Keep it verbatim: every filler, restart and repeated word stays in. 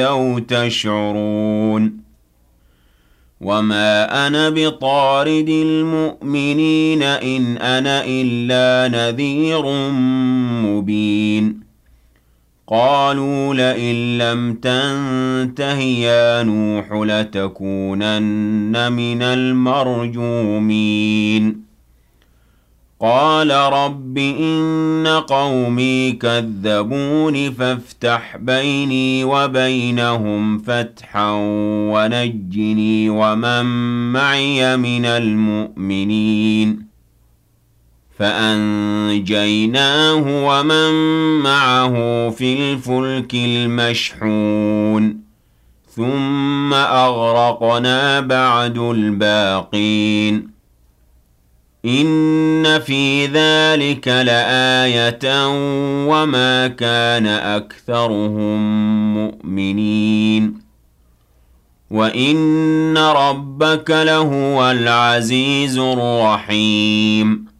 أو تشعرون وما أنا بطارد المؤمنين إن أنا إلا نذير مبين قالوا لئن لم تنته يا نوح لتكونن من المرجومين قال رب إن قومي كذبون فافتح بيني وبينهم فتحا ونجني ومن معي من المؤمنين فأنجيناه ومن معه في الفلك المشحون ثم أغرقنا بعد الباقين إن في ذلك لآية وما كان أكثرهم مؤمنين وإن ربك لهو العزيز الرحيم